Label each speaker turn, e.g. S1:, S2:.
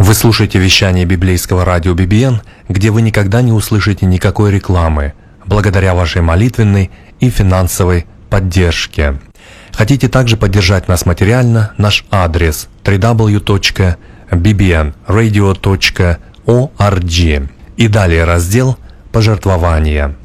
S1: Вы слушаете вещание библейского радио BBN, где вы никогда не услышите никакой рекламы, благодаря вашей молитвенной и финансовой поддержке. Хотите также поддержать нас материально? Наш адрес www.bbnradio.org и далее раздел «Пожертвования».